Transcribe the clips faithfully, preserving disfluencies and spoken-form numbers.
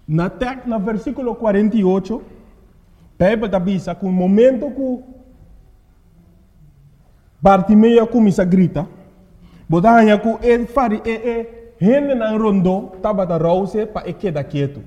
Na tek, na versículo cuarenta y ocho, Pepe avisa que un momento que Bartimeo comienza a gritar, botanya que el fari e e gente na rondo tabata rause para e queda quieto.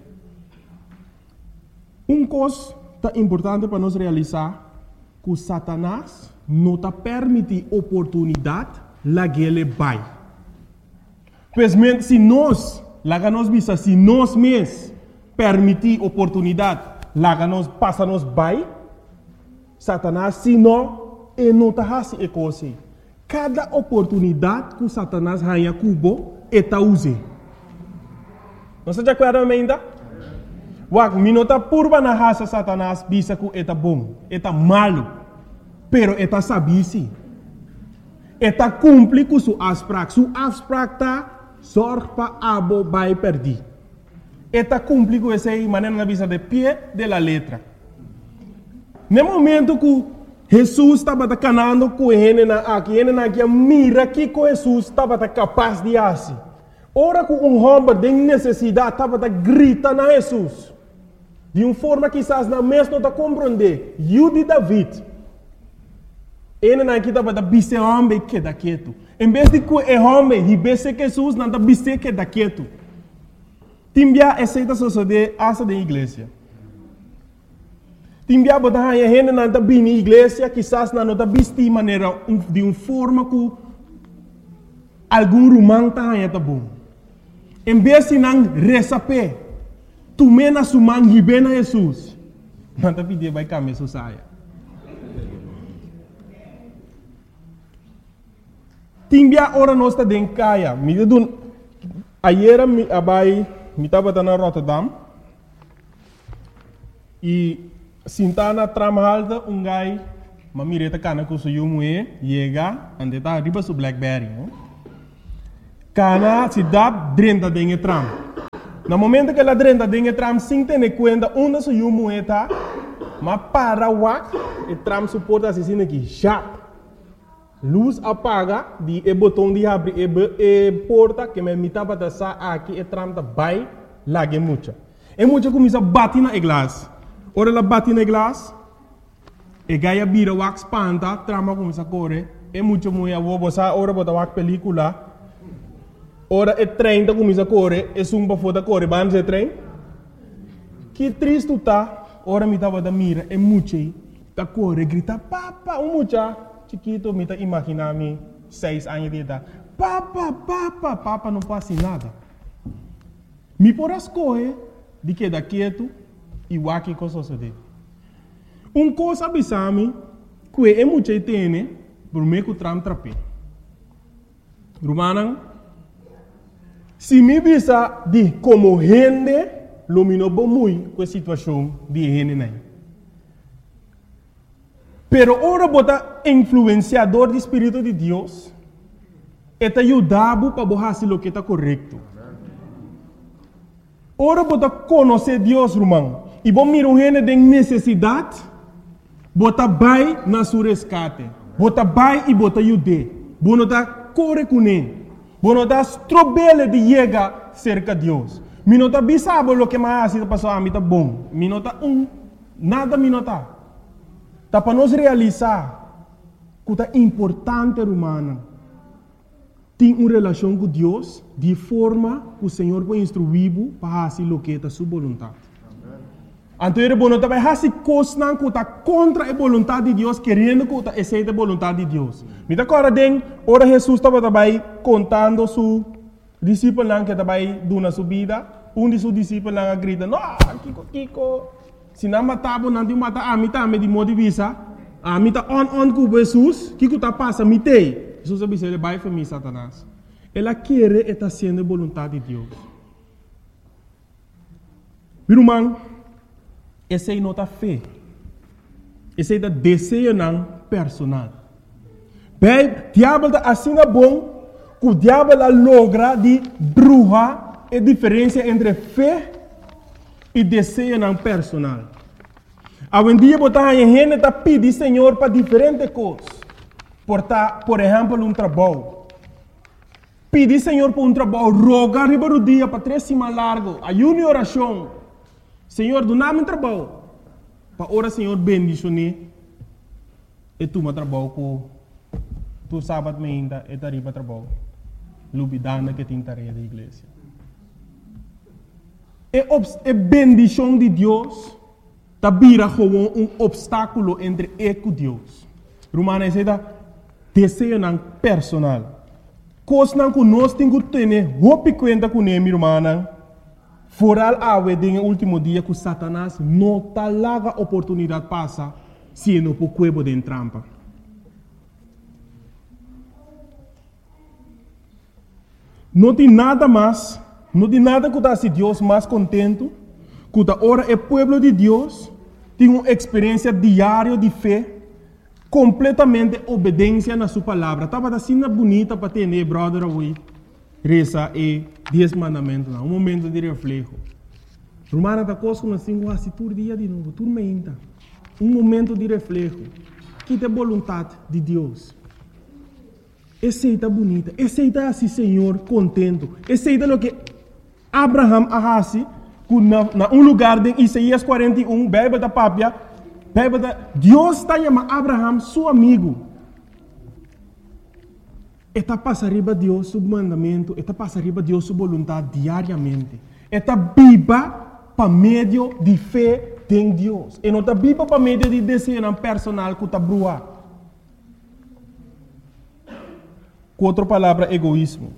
Um coisa tá importante para nós realizar que Satanás não tá permite oportunidade lá que ele vai. Pois se nós, lá que nós visa, se nós mesmos permitir oportunidade, lá que nós passa nós vai, Satanás se não, ele não tá fazendo isso coisa. Cada oportunidade que Satanás ganha cubo, ele tá usando. Não se acorda ainda? Wak, minota purba na raça Satanás bisa que ele tá bom, ele tá malo, pero ele tá sabisi. Ele tá cumpre com sua asprak, sua asprak tá sorte para abo vai perder. Ele tá cumpre com essa maneira na visa de pé de la letra. No momento que Jesus estava canando com ele aqui, ele aqui mira que com Jesus estava capaz de fazer. Ora que um homem de necessidade estava gritando a Jesus. De uma forma que quizás não mesmo está compreender. Eu de David. Ele não aqui estava bise homem que da quieto. Em vez de que o homem ribesse Jesus, não está bise que da quieto. Timbia aceita suceder essa da igreja. Timbia botar a gente não está bem na igreja, quizás não está bise de maneira de uma forma que algum romano está bom. Em vez de não receber, tu mena sumang hibe na Jesus. Não está pedindo vai caminhar sua saia. Timbia ora nós está dentro caia. Me deu ayer me abai me estava na Rotterdam e sintana trama alta um gai mamireta cana com seu moe chega ande tá riba su Blackberry. Cana se dá dentro dentro tram. No momento que ela dentro dentro tram sem ter conta onde seu moe tá, mas para wak e tram suporta assim aqui já. Luz apaga, di e botão de abrir e, e porta que me mitava da sa aqui e tram da vai lage mucha. E mucha começa a bater na glass. Ora ela bate na glass, e gaia bira wax panta, trama começa a correr. E mucha mulher vou botar ora botar wax película. Ora e trem da começa a correr, e sumba foda correr, vamos e trem. Que triste tá. Ora me tava da mira e mucha tá correr, grita papa, um mucha. Chiquito, me tá imaginando seis anos de idade. Papa, papa, papa, não passa nada. Me por as coisas de que da quieto e o aqui coisa sucede. Um coisa abisame que é muito tem por meio que tram trape. Romana, se me visa de como gente, lumino bom muito com a situação de gente nem. Pero ora bota influenciador do Espírito de Deus, eta ajudava para fazer o que está correto. Ora bota conhecer Deus, irmão, e bom mirar gente de necessidade, bota vai na sua resgate, bota vai e bota ajude, bota corre com ele, bota strobele de chegar cerca de Deus. Minota bisabo lo que mais está passando a mim tá bom, minota um, nada minota. Tá para nós realizar que é importante, humana, ter uma relação com Deus de forma que o Senhor vai instruir para fazer o que é a sua vontade. Então, ele vai fazer coisas que está contra a vontade de Deus, querendo que aceite a vontade de Deus. Me dá agora, ora Jesus estava também contando seu discípulo que estava dando sua vida. Um de seus discípulos grita, não, Kiko, Kiko. Se não matava, não tinha matado, a mim também de modo de vista, a mim está on on com Jesus, que que está passando, me tem. Jesus disse, ele vai para mim, Satanás. Ela quer e está sendo a vontade de Deus. Meu irmão, essa é nota fé. Essa é o desejo não personal. Bem, o diabo está assim bom, que o diabo logra de bruxa a diferença entre fé e desejo não personal. Hoje em dia, botar a gente está pedindo Senhor para diferentes coisas. Por, ta, por exemplo, um trabalho. Pedir Senhor para um trabalho, rogar riba do dia para três semanas largo, ayuno e oração. Senhor, do nada trabalho. Para ora, Senhor, bendicione. E tu me trabalho com tu sábado me ainda e tarifa trabalho. Lubidana que tem tarefa da igreja. E a bendição de Deus tá vira como um obstáculo entre eu e Deus. Romana é esse desejo personal. Coisa que nós temos que ter, roupa conta com ele, irmã. Foral awe den último dia que Satanás não tá larga oportunidade passa se não por cuebo de trampa. Não tem nada mais, não tem nada que se Deus mais contento, que ora é povo de Deus tem uma experiência diária de fé, completamente obediência na sua palavra. Estava assim bonita para ter, né, brother, away. Reza e dez mandamentos, um momento de reflexo. Romana está conosco assim, quase todo dia de novo, tudo menta. Um momento de reflexo. Que é a vontade de Deus. Aceita bonita, aceita assim, Senhor, contento. Aceita o que Abraham arrasi, na, na um lugar de Isaías quarenta e um, bebe da papia, bebe da... Deus está chamando Abraham, seu amigo. Eta passa arriba Deus seu mandamento, eta passa arriba Deus sua vontade diariamente. Eta viva para meio de fé em Deus. E não está viva para meio de desejo personal que está brua. Com outra palavra, egoísmo.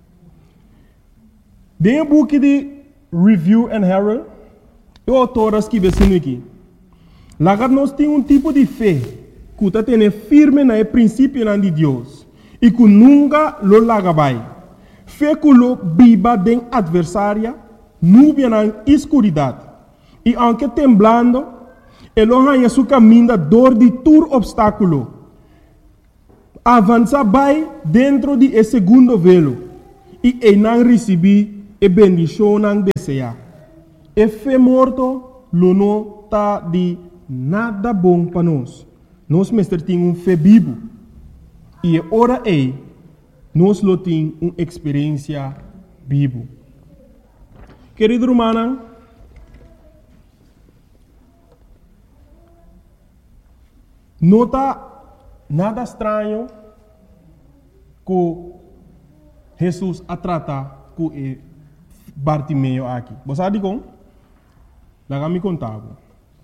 Dentro do book de Review and Herald, o autor escreve assim aqui. Lá nós temos um tipo de fé que está tendo firme no princípio de Deus. E que nunca lo lagabai. Fé que lo viva den adversária, nubia na escuridade. E aunque temblando, ele arranha seu caminho da dor de todo obstáculo. Avança vai dentro de esse segundo velo. E ele não recebe a bendição não deseja. E fé morto, lo não está de nada bom para nós. Nós, mestre, temos um fé vivo. E ora é, nós lo temos uma experiência viva. Querido irmão, não está nada estranho que Jesus a tratar com o Bartimeu aqui. Você sabe como? Lá me contava.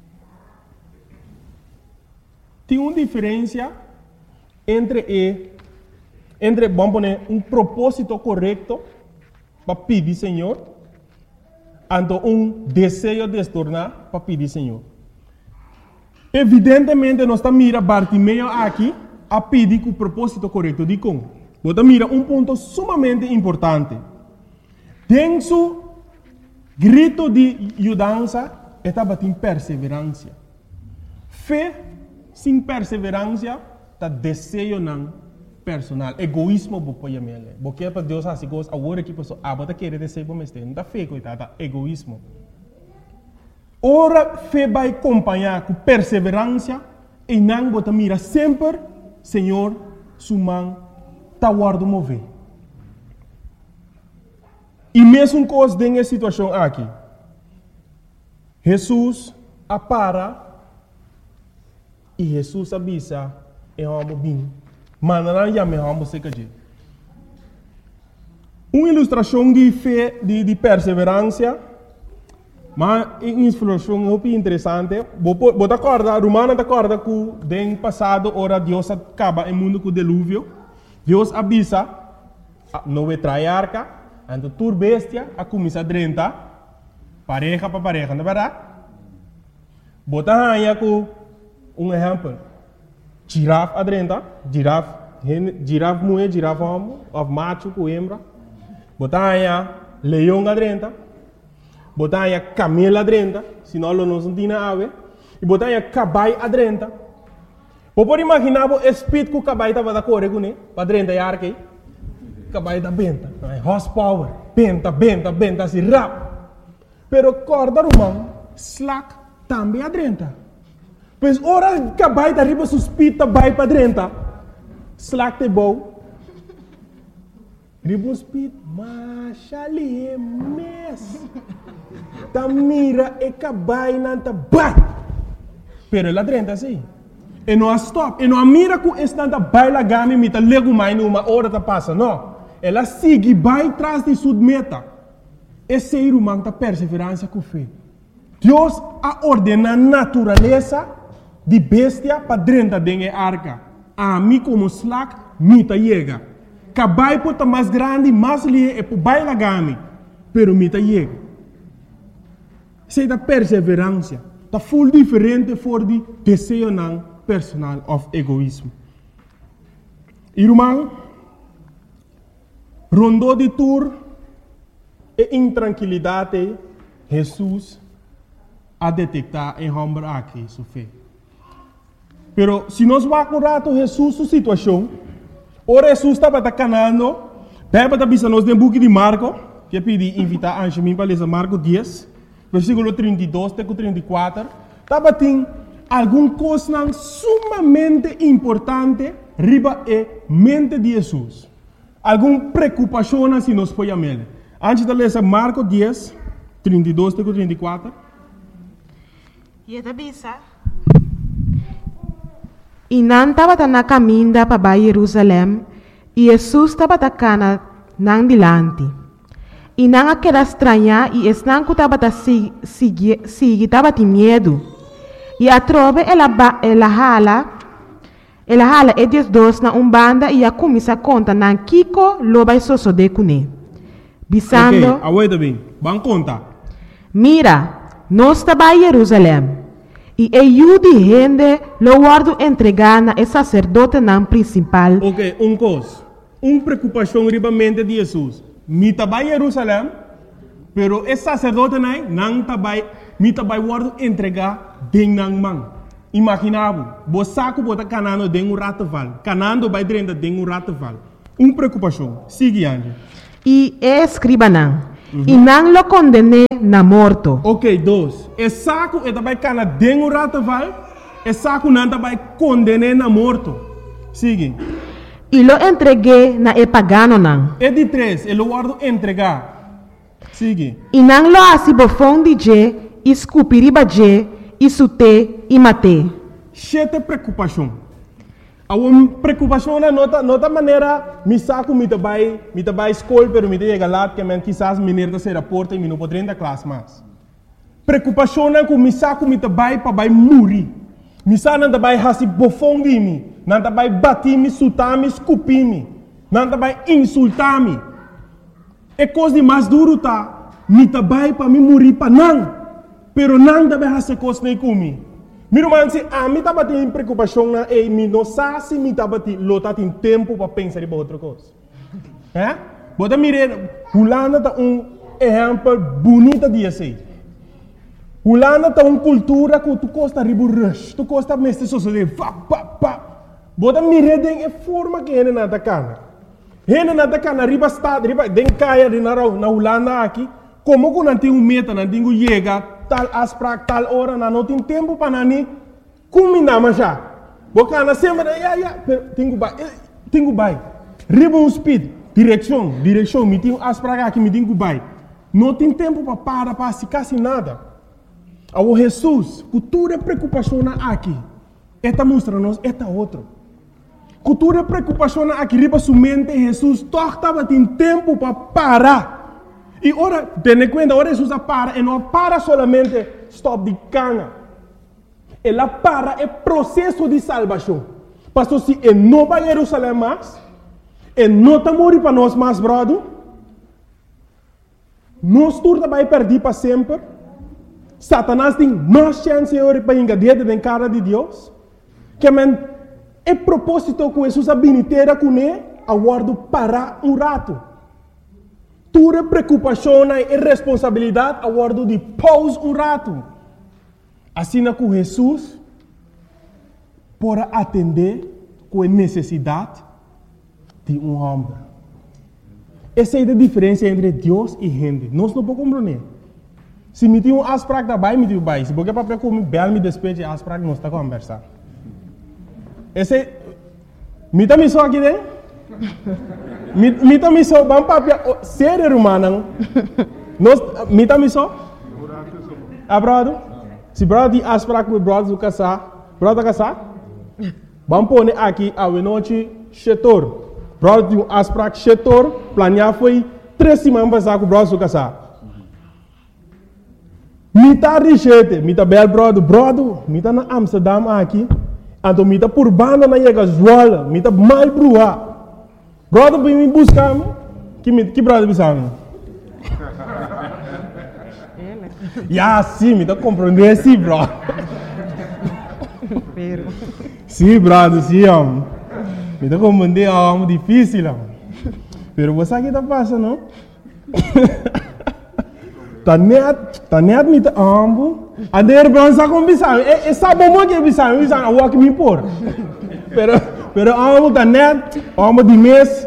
Tem uma diferença entre e, entre, vamos poner, um propósito correto para pedir Senhor, ante um desejo de se tornar para pedir Senhor. Evidentemente, nós estamos mirando Bartimeu aqui a pedir com o propósito correto. De como? Você mira um ponto sumamente importante. Tem seu grito de mudança, estava em perseverança. Fé sem perseverança está desejo não personal, egoísmo bo poia mele. Porque para Deus assim gosta, agora que pessoa abota querer desejo para mestre, não tá fé coitada, egoísmo. Ora fé vai acompanhar com perseverança e não bota mira sempre, Senhor, sumang tá guardo mover. E mesmo coisa dessa situação aqui, Jesus apara e Jesus avisa e vamos bem. Mas não já me vamos ser que uma ilustração de fé, de, de perseverança, mas uma ilustração muito interessante. Você acorda, Romana acorda que no passado, ora Deus acaba o mundo com o dilúvio. Deus avisa, não vai trair arca, então tur bestia, a começar a drenta, pareja para pareja, não é verdade? Você aí com um exemplo. Girafa adrenta, girafa, girafa mulher, girafa homem, of macho com hembra. Botanha leão adrenta, botanha camelo adrenta, senão não se tem ave. E botanha cabai adrenta. Pode imaginar o espírito que o cabai estava da corre com ele, para adrenta e arque. Cabai da benta, horsepower, benta, benta, benta, assim rap. Pero corda romão, slack também adrenta. Pois ora que vai da riba suspita vai para dentro. Slack te bom. Riba suspita, mas ali é mes. ta mira e cabai nanta bai. Pero ela drenta assim. E não stop. E não mira com estanta baila gami mita lego mai numa hora ta passa. Não. Ela sigue vai atrás de sua meta. Esse ser humano ta perseverança com fé. Deus a ordena a natureza de bestia para dentro da arca. A mim como slack, mita chega. Cabai pota mais grande, mais lie e por baila gami. Pero mita chega. Sei da perseverança. Ta full diferente for de desejo não personal of egoísmo. Irmão, rondou de tour e intranquilidade, Jesus a detectar em homem aqui, sua fé. Pero se nós vamos curar Jesus sua situação, ora Jesus estava canando, deve estar pensando no book de Marco, que eu pedi invitar a Anjamim para ler Marco dez, versículo trinta e dois até trinta e quatro, estava tem alguma coisa sumamente importante riba e mente de Jesus. Alguma preocupação se nós podemos ver. Antes de ler Marco dez, trinta e dois até trinta e quatro. E a bisa. E não estava na caminho para Jerusalém, e Jesus estava na não dilante. E não aquela estranha, e não que estava seguir, estava de medo. E a trove ela ela hala, ela hala e diz dois na umbanda e a começa a conta na Kiko loba soso de cune. Bisando. Ok, aguenta bem, vamos contar. Mira, nós estava em Jerusalém. E eu de gente lo guardo entregar na sacerdote não principal. Ok, um coisa, uma preocupação riba mente de Jesus. Mi estava em Jerusalém, pero esse sacerdote não não estava, mi estava guardo entregar ding nang mang. Imaginavo, bo saco bota canando ding um rataval, canando vai dentro ding um rataval. Uma preocupação. Sigue ande. E é escriba não. Uhum. E não lo condene na morto. Ok, dois. E saco e também cana ding um rataval, e saco não também condene na morto. Sigue. E lo entreguei na e pagano não. E de três, ele guardo entregar. Sigue. E não lo assim bofão de je, escupiriba je, e sute e mate. Chete preocupação. A uma preocupação na nota, nota maneira, me saco me trabalho, me trabalho escola, pero me chega lá que men quizás me nerda se reporta e me não pode entrar classe mais. Preocupação na que me saco me trabalho para vai morrer. Me saco não trabalho hasi bofão de mim, não trabalho bater me, sutar me, escupir me, não trabalho insultar me. É coisa de mais duro tá, me trabalho para me morrer para não, pero não trabalho hasi coisa nem comigo. Meu irmão, se a mim estava tendo preocupação na e me não sabe se me estava tendo tem tempo para pensar em outra coisa. É? Bota mirar, Holanda tá um exemplo bonito de assim. Holanda tá uma cultura que tu costa ribo rush, tu costa mestre sociedade, pá pá pá. Bota mirar den é forma que ele nada cana. Ele nada cana riba estado, riba den caia de na na Holanda aqui, como que não tem um meta, não tem um chega tal asprak tal hora na não tem tempo para nani combinar mas já bocana sempre ya ya tenho vai tenho vai ribbon speed direção direção me tenho asprak aqui me tenho vai não tem tempo para parar para se quase nada ao Jesus cultura preocupação aqui esta mostra nos esta outro cultura preocupação aqui riba sua mente Jesus torta tem tempo para parar. E ora, tenha conta, ora Jesus para, e não para solamente stop de cana. Ela para é processo de salvação. Pastor, se ele não vai a Jerusalém mais, ele não está morrendo para nós mais, brother, nós todos vai perder para sempre. Satanás tem mais chance para engadir dentro da cara de Deus. Que é propósito que Jesus habilitera com ele, aguardo para um rato. Tua preocupação e responsabilidade a guardo de pause um rato. Assim com Jesus, para atender com a necessidade de um homem. Essa é a diferença entre Deus e gente. Nós não podemos compreender. Se me tem um asprak da bai, me tem um bai. Se você para comigo, bel me despeje, asprak não está conversando. Esse, me também só aqui dentro. Mita miso bang papia ser rumah nang nos mita miso Ah, brother? Se brother tem afspraak met brother do casar, brother casar? Vamos pôr aqui a noite setor. Brother tem um afspraak setor, planear foi três semanas passar com o brother do casar. Mita richete, mita bel brother, brother, mita na Amsterdam aqui, então mita por banda na chega Zwolle, mita mal brua. Brother vem me buscar, que que brother bisang? Ya, sim, me tá compreendendo, sim, bro. Sim, brother, sim, homem. Me tá compreendendo, é muito difícil, homem. Pero você aqui tá passando, não? Tá net, tá net me tá ambo. A der bron sa com bisang, e sabe como que bisang, bisang a walk me por. Pero, pero ambo tá net, ambo de mês.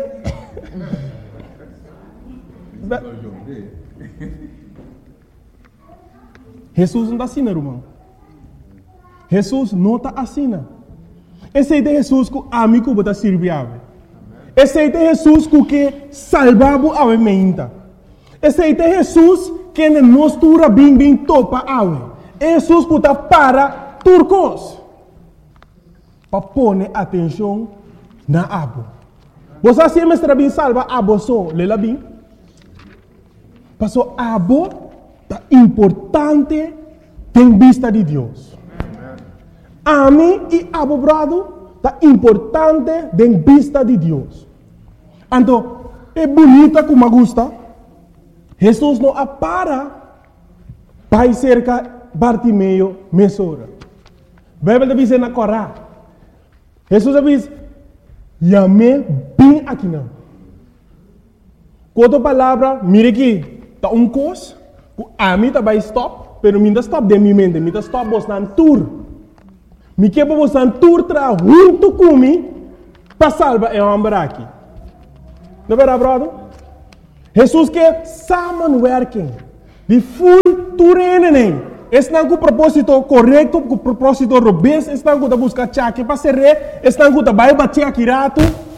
Jesus não está assim, irmão. Jesus não está assim. Esse é Jesus que a mim que está servindo. Esse é Jesus que salvava a mente. Esse é Jesus que nos tura bem bem topa a Jesus que está para turcos. Para pôr atenção na abo. Você sempre está bem salva abo só, lela bem. Passou abo importante tem vista de Deus. A mim e a brado tá importante tem vista de Deus. Então, é bonita como gosta. Jesus não apara para cerca Bartimeu mesora. Bíblia diz na Corá. Jesus diz: "Yame bem aqui não." Quanto palavra, mire aqui, tá um cos. A mim também stop, pero mim stop de minha mente, mim stop bostan tour. Me que para bostan tour tra junto comigo para salvar é homem aqui. Não é verdade, brother? Jesus quer samenwerking. De fui tour nem. Estão com o propósito correto, com o propósito robusto, estão com a buscar chaque para ser rei, estão com a vai bater aqui rato.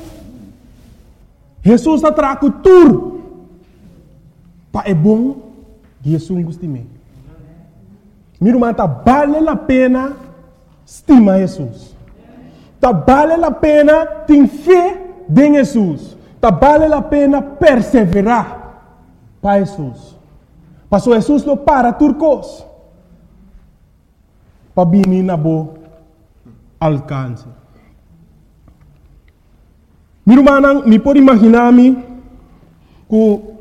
Jesus está trago tour. Para é bom. Jesus gostime. Meu irmão, tá vale a pena estimar Jesus. Tá vale a pena ter fé em Jesus. Tá vale a pena perseverar para Jesus. Passou Jesus não para turcos. Para vir na boa alcance. Meu irmão, me pode imaginar-me que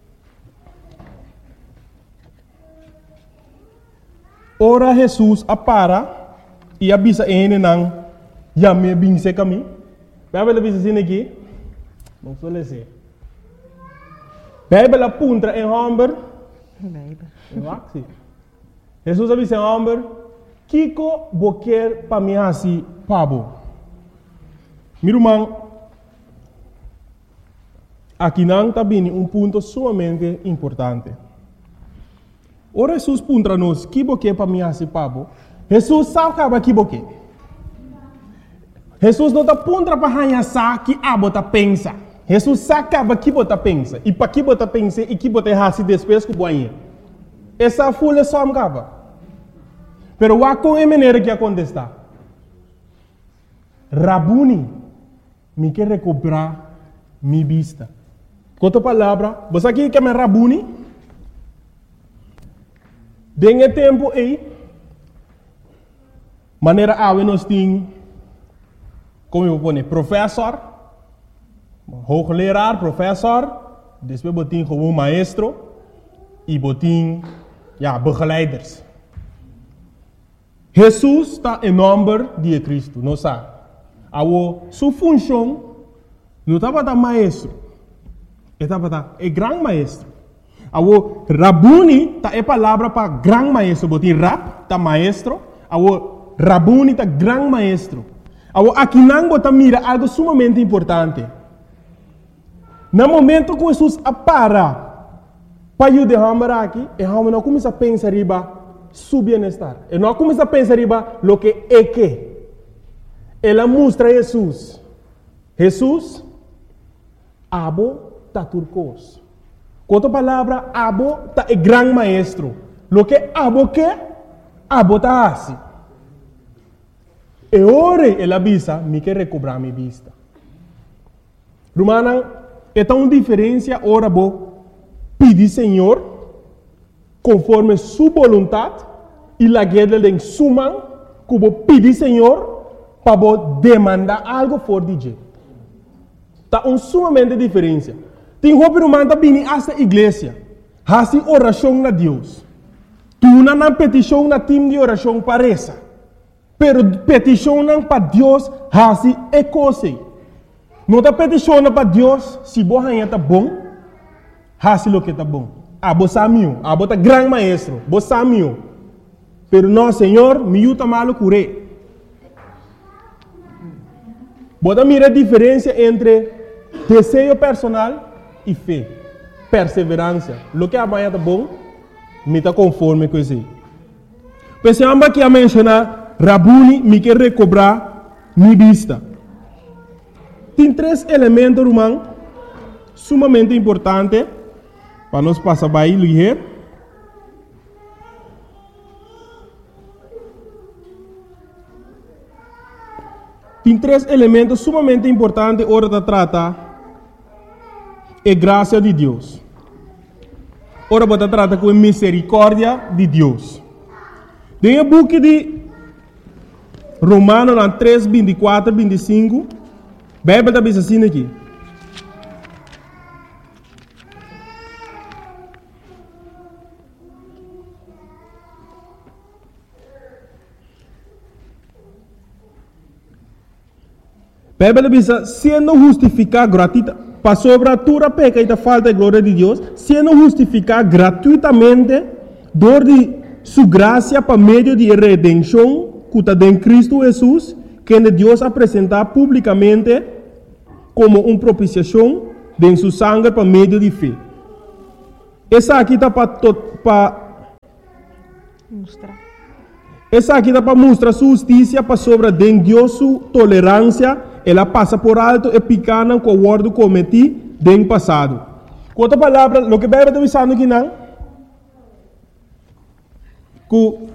ora Jesus apara e avisa ele não já me binse kami. Bíblia avisa assim aqui. Não sou lese. Bíblia apunta em homem. Bíblia. Jesus avisa em homem. Kiko boquer para mim assim pabo. Meu irmão, aqui não está bem um ponto sumamente importante. Ora Jesus puntra nos que boque para mim assim pabo. Jesus sabe que que boque. Jesus não está puntra para hanha sa que abo ta pensa. Jesus sabe que bota pensa e para que bota pensa e que bota hasi depois que boinha. Essa folha só me cava. Pero wa com a maneira que acontece. Rabuni me quer recuperar minha vista. Outra palavra, você aqui quer me Rabuni? Dengue tempo aí, maneira a nós tem, como eu vou dizer, professor, hoogleraar, professor, depois botin como maestro e botin, ja, begeleiders. Jesus está em nome de Cristo, não sabe? A sua função não estava da maestro, estava da é grande maestro. Awo Rabuni ta é palavra para grande maestro, botin rap ta maestro, awo Rabuni ta grande maestro. Awo aqui não bota mira algo sumamente importante. No momento que Jesus apara para eu derramar aqui, e eu não começa a pensar riba su bem-estar. E não começa a pensar riba lo que é que. Ela mostra Jesus. Jesus abo ta turcos. Outra palavra, abo ta é grande maestro. Lo que abo que, abo ta assim. E ore ela visa, me quer recobrar minha vista. Romana, é tão diferença ora bo pedir Senhor conforme sua vontade e la guerra em suma que bo pedir Senhor para bo demandar algo for de je. Tá um sumamente diferença. Tem roupa romana bini esta igreja, hasi oração na Deus. Tu não na petição na time de oração parece. Pero peticionam para Deus, hasi é coisa. Não está peticionando para Deus, se você está bom, hasi lo que está bom. Ah, você é meu, ah, você é grande maestro, você é meu. Pero não, Senhor, me ajuda malo curé. Você mira a diferença entre desejo personal e fé, perseverança. Lo que amanhã está bom, me está conforme com isso. Pensamos que a mencionar Rabuni me quer recobrar minha vista. Tem três elementos, irmão, sumamente importantes para nós passar para aí, Tem três elementos sumamente importantes hora de tratar a graça de Deus. Ora, você trata com a misericórdia de Deus. Tem a book de Romanos três, vinte e quatro, vinte e cinco. A Bíblia está dizendo assim aqui. A Bíblia diz, sendo justificado gratuitamente, para sobre a tua peca e a falta de glória de Deus, sendo justificado gratuitamente, dor de sua graça para meio de redenção, que está em Cristo Jesus, que Deus apresentar publicamente como uma propiciação de sua sangue para meio de fé. Essa aqui está para mostrar. Essa aqui está para mostrar sua justiça para sobre de Deus sua tolerância. Ela passa por alto e picana com o word cometi no passado. Com outra palavra, o que a Bíblia está dizendo aqui não? Que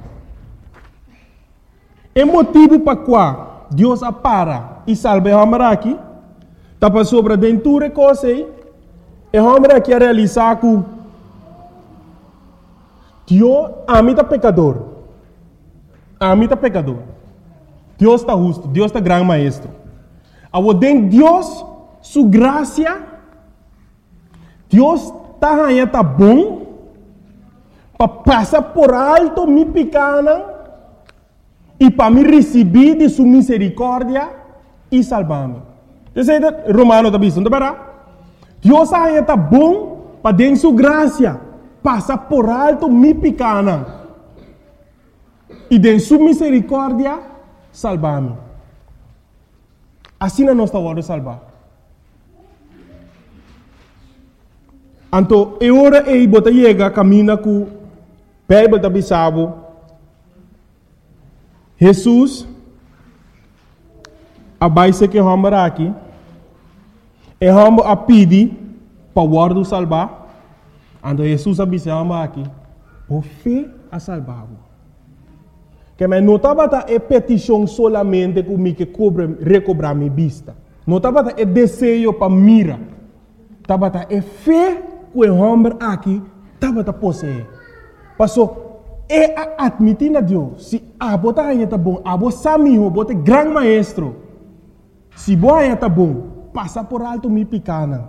é motivo para qual Deus apara e salve a homem aqui, está para sobre dentro de coisa e a homem aqui a realizar que Deus ama o pecador. Ama o pecador. Deus está justo, Deus está grande maestro. Ao dentro Deus, sua graça, Deus está ganhando tá bom para passar por alto minha pequena e para me receber de sua misericórdia e salvar-me. Você é Romano está dizendo, Deus está ganhando tá bom para dentro sua graça passar por alto minha pequena e de sua misericórdia salvar-me. Assim não está hora de salvar. Então, é hora de você chegar, caminha com a Bíblia da Bissau. Jesus, a base que vamos aqui, é vamos a pedir para o guarda salvar. Então, Jesus a Bissau aqui, por fé a salvar-o. Que me não estava a petição solamente comigo que cobre, recobrar minha vista. Não estava a desejo para mira. Estava a fé que o homem aqui estava a possuir. Passou, é a admitir a Deus. Se a bota aí está bom, a bota sami, a bota grande maestro. Se boa aí está bom, passa por alto minha pequena.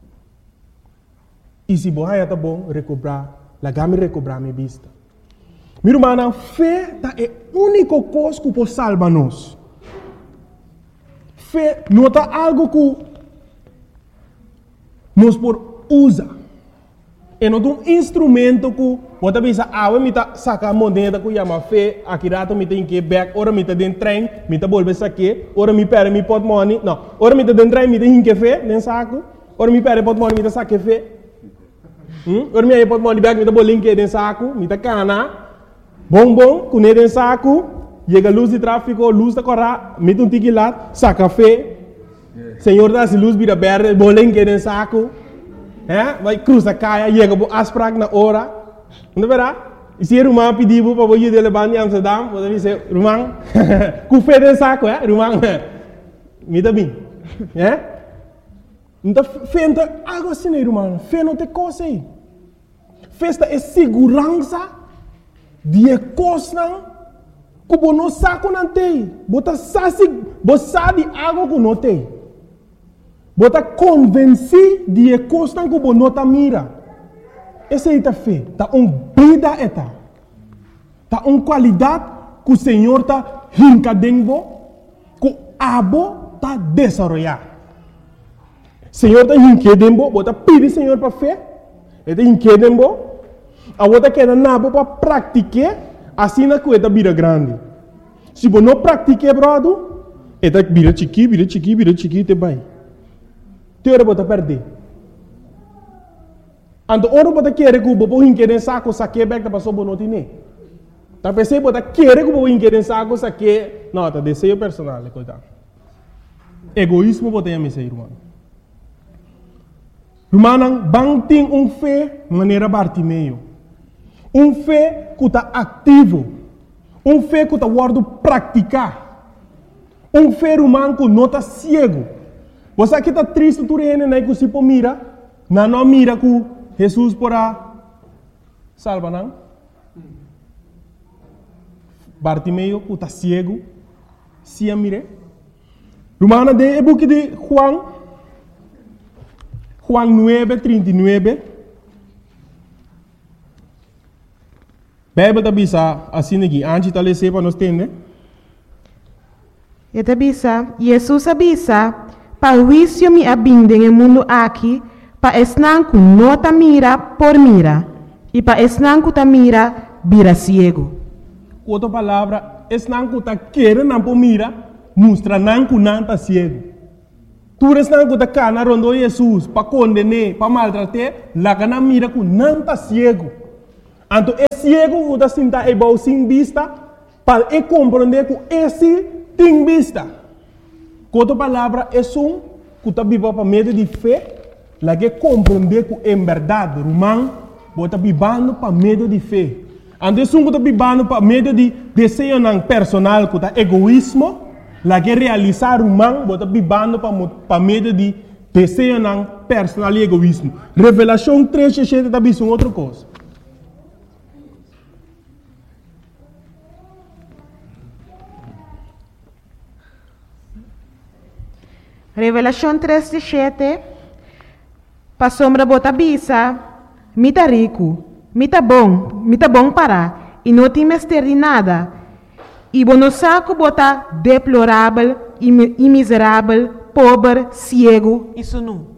E se boa aí está bom, recobrar, lá me recobrar minha vista. Meu irmão, fé é a única coisa que pode salvar nós. Fé não é algo que nós podemos usar. É um instrumento que você pensa, ah, eu vou sacar a moneda que chama fé, aqui rato eu tenho que ir back, ora eu estou dentro do trem, eu estou voltando aqui, ora eu pego meu portmoney, não, ora eu estou dentro do trem, eu tenho que ir fé, nem saco, ora eu pego o portmoney, eu saco fé, ora eu pego o portmoney back, eu estou voltando aqui, nem saco, eu estou cana. Bom, bom, com ele em saco, chega a luz de tráfego, luz da corra, mete um tique lá, saca café, Senhor dá se luz vira verde, bolengue em saco, é? Vai cruza caia, chega a asprag na hora, Não verá? E se o Rumang pediu para você de levar em Amsterdam, você diz, Rumang, com fé de saco, é? Rumang, me dá bem. É? Então, fé não é algo assim, né, Rumang? Fé não tem coisa aí. Festa é segurança de coisa que você não sabe não tem. Você sabe algo que não tem. Você está convencido de coisa que você não mira. Essa é a fé. Está uma vida eta. Está uma qualidade que o Senhor está rincadendo, que o abo está desenvolvendo. O Senhor está rincadendo, você pede o Senhor para fé. Ele está rincadendo. A outra quer nabo para praticar, assim na coisa vira grande. Se você não pratica, brother, ele vira chiqui, vira chiqui, vira chiqui, te vai. Te ora você perder. Então, ora você quer que você hinque saco, saque back da pessoa não tem. Tá pensando você quer que você hinque saco, saque, não, tá desejo personal, coitado. Egoísmo você tem a ser, irmão. Irmão, bang tem um fé maneira Bartimeu. Um fé que está ativo. Um fé que está guardando praticar. Um fé humano que não está cego. Você aqui está triste, tu reina, né? Que se mira, não não mira que Jesus porá salva, não? Bartimeu que está cego, se a mire. Romana de é book de Juan, Juan nueve, trinta y nueve. Bíblia está bisa assim aqui, antes de ler para nós entender. E bisa, Jesus avisa, para o juízo me abinde no mundo aqui, para esnanco não ta mira por mira, e para esnanco ta mira, vira ciego. Outra palavra, esnanco ta querer não por mira, mostra nanco não ta ciego. Tu esnanco ta cana rondo Jesus, para condenar, para maltratar, lá cana mira que não ta ciego. Então, é ciego que está sentado e sem vista, para ele compreender que esse tem vista. Outra palavra, é um que está vivendo para meio de fé, lá que compreender que é verdade, romano, está vivendo para meio de fé. Então, é um que está vivendo para meio de desejo personal, que está egoísmo, lá que realizar romano, está vivendo para meio de desejo personal e egoísmo. Revelação três, sete está vivendo outra coisa. Revelação três, sete. Para sombra bota bisa, mita rico, mita bom, mita bom para, e não tem mestre de nada. E bono saco bota deplorável e miserável, pobre, cego e sunu.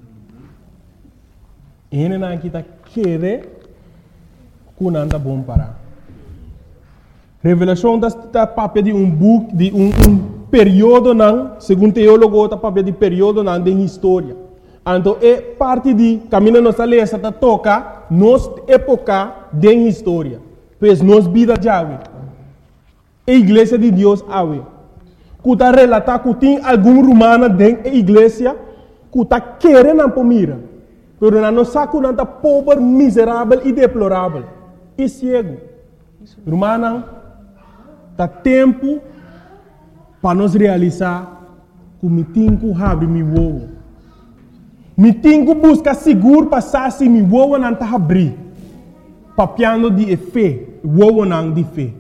Ele não está querendo que não está bom para. Revelação está papel de um book, de um, um período não, segundo teólogo, está papel de período não de história. Então, é parte de caminho nossa lei, está toca nossa época de história. Pois nossa vida já é. A igreja de Deus é. Que está relatar que tem algum romano dentro da igreja que está querendo para mira. Mas não sabe que não está pobre, miserável e deplorável. E cego. Romano, está tempo para nós realizar que me tenho que abrir meu ovo. Me tenho que buscar seguro para saber se meu ovo não está abrir. Papiando de fé, o ovo não de fé.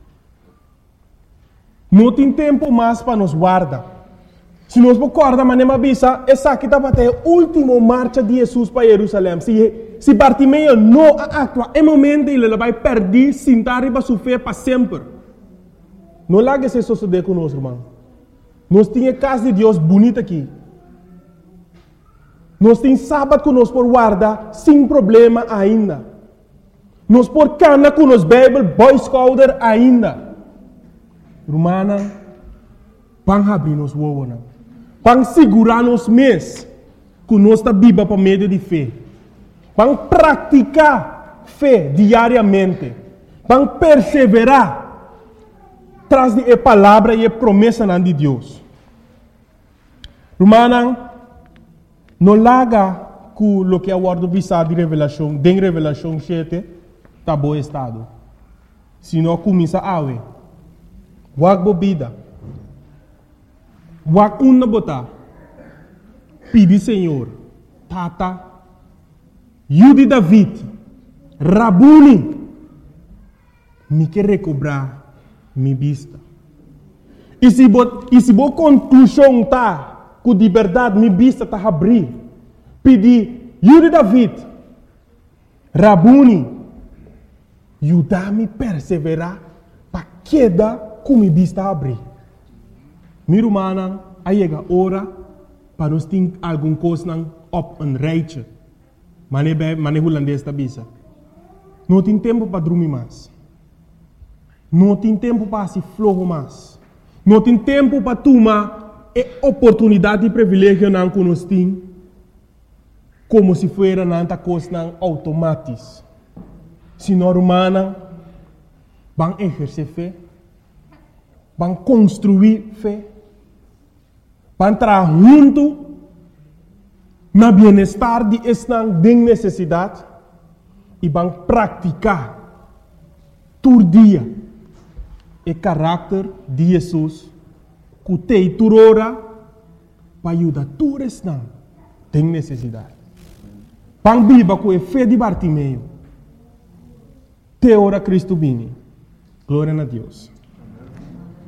Não tem tempo mais para nos guardar. Se nós recordamos, mas nem bisa, essa aqui está até a última marcha de Jesus para Jerusalém. Se, se Bartimeu não atua, é momento ele vai perder, sentar e vai sofrer para sempre. Não lá que se suceder conosco, irmão. Nós temos casa de Deus bonita aqui. Nós temos sábado que nós por guardar sem problema ainda. Nós por cana com nos Bible, Boy Scouter ainda. Romana, para abrir nos ovos, para segurar nos mês que nós está viva para meio de fé. Para praticar fé diariamente. Para perseverar traz de a palavra e a promessa de Deus. Romana, não larga com o que é o guardo visado de revelação, de revelação sete, tá bom estado. Se não começa a ver, wak bebida, wak una botar, pedi Senhor, tata, Yudi David, Rabuni, me quer recobrar minha vista. E se bo, e se bo conclusão tá, que de verdade minha vista tá abrir, pedi Yudi David, Rabuni, ajudar-me a perseverar para queda com minha vista abrir. Meu irmão, aí chega a hora para nós ter alguma coisa op een rijtje. Mas não é holandês da bisa. Não tem tempo para dormir mais. Não tem tempo para se flojo mais. Não tem tempo para tomar a oportunidade e privilégio não que nós temos, como se fosse nanta coisa automática. Se nós humanos vão exercer fé, vão construir fé, vão trabalhar junto no bem-estar de esta necessidade e vão praticar todo dia o caráter de Jesus que tem toda hora para ajudar todos esta tem necessidade. Vão viver com a fé de Bartimeu. Te ora Cristo vini. Glória a Deus.